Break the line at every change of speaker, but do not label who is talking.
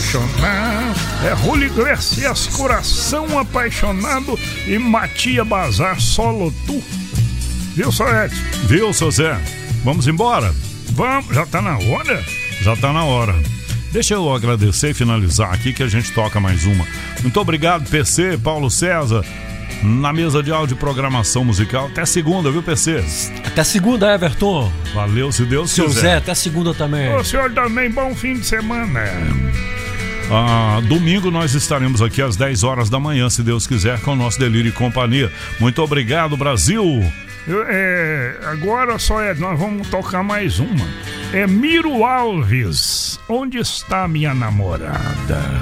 apaixonado. É Julio Iglesias, Coração Apaixonado e Matia Bazar, Solo Tu. Viu, seu Edson?
Viu, seu Zé? Vamos embora?
Vamos, já tá na hora?
Já tá na hora. Deixa eu agradecer e finalizar aqui que a gente toca mais uma. Muito obrigado, PC, Paulo César, na mesa de áudio e programação musical. Até segunda, viu, PC?
Até segunda, Everton.
Valeu, se Deus quiser.
Seu Zé, até segunda também.
O senhor também, bom fim de semana.
Domingo nós estaremos aqui às 10 horas da manhã, se Deus quiser, com o nosso Delírio e Companhia. Muito obrigado, Brasil.
Agora só nós vamos tocar mais uma. É Miro Alves, Onde Está Minha Namorada?